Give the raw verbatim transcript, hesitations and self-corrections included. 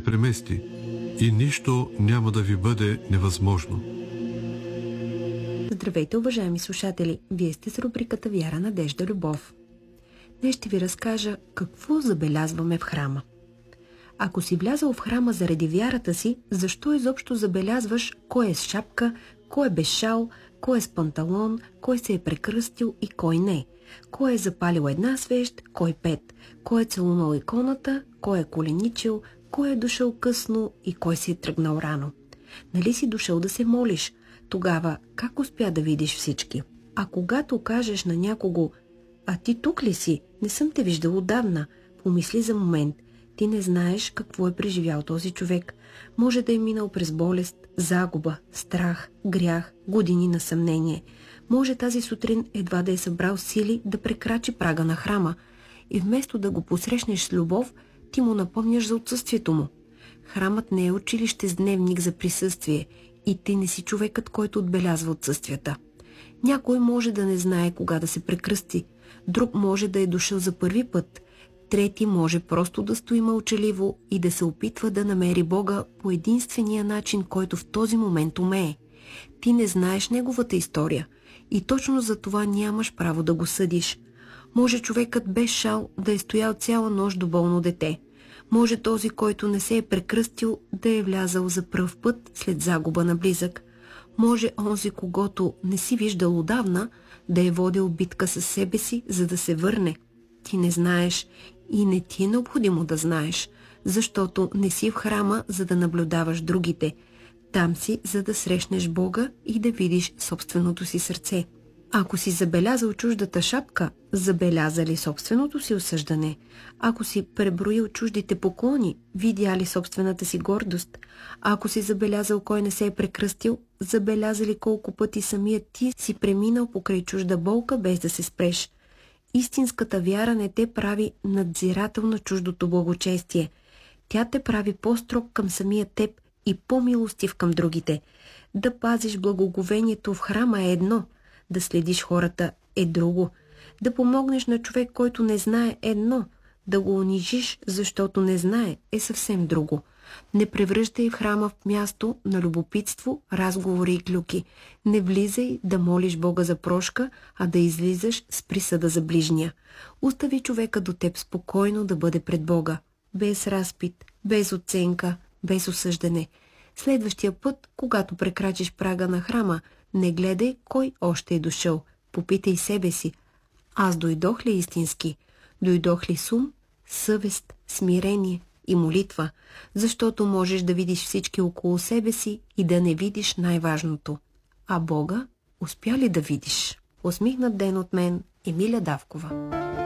се премести и нищо няма да ви бъде невъзможно. Здравейте, уважаеми слушатели! Вие сте с рубриката Вяра, надежда, любов. Днес ще ви разкажа какво забелязваме в храма. Ако си влязал в храма заради вярата си, защо изобщо забелязваш кой е с шапка, кой е без шал, кой е с панталон, кой се е прекръстил и кой не? Кой е запалил една свещ, кой пет? Кой е целунал иконата, кой е коленичил, кой е дошъл късно и кой си е тръгнал рано? Нали си дошъл да се молиш? Тогава как успя да видиш всички? А когато кажеш на някого: а ти тук ли си? Не съм те виждал отдавна. Помисли за момент. Ти не знаеш какво е преживял този човек. Може да е минал през болест, загуба, страх, грях, години на съмнение. Може тази сутрин едва да е събрал сили да прекрачи прага на храма и вместо да го посрещнеш с любов, ти му напомняш за отсъствието му. Храмът не е училище с дневник за присъствие и ти не си човекът, който отбелязва отсъствията. Някой може да не знае кога да се прекръсти, друг може да е дошъл за първи път, трети може просто да стои мълчаливо и да се опитва да намери Бога по единствения начин, който в този момент умее. Ти не знаеш неговата история и точно за това нямаш право да го съдиш. Може човекът без шал да е стоял цяла нощ до болно дете. Може този, който не се е прекръстил, да е влязал за пръв път след загуба на близък. Може онзи, когото не си виждал отдавна, да е водил битка със себе си, за да се върне. Ти не знаеш и не ти е необходимо да знаеш, защото не си в храма, за да наблюдаваш другите. Там си, за да срещнеш Бога и да видиш собственото си сърце. Ако си забелязал чуждата шапка, забеляза ли собственото си осъждане? Ако си преброил чуждите поклони, видя ли собствената си гордост? Ако си забелязал кой не се е прекръстил, забеляза ли колко пъти самият ти си преминал покрай чужда болка, без да се спреш? Истинската вяра не те прави надзирател на чуждото благочестие. Тя те прави по-строг към самия теб и по-милостив към другите. Да пазиш благоговението в храма е едно, да следиш хората е друго. Да помогнеш на човек, който не знае, едно, да го унижиш, защото не знае, е съвсем друго. Не превръщай в храма в място на любопитство, разговори и клюки. Не влизай да молиш Бога за прошка, а да излизаш с присъда за ближния. Остави човека до теб спокойно да бъде пред Бога. Без разпит, без оценка, без осъждане. Следващия път, когато прекрачиш прага на храма, не гледай кой още е дошъл. Попитай себе си: аз дойдох ли истински? Дойдох ли с ум, съвест, смирение и молитва? Защото можеш да видиш всички около себе си и да не видиш най-важното. А Бога успя ли да видиш? Усмихнат ден от мен, Емиля Давкова.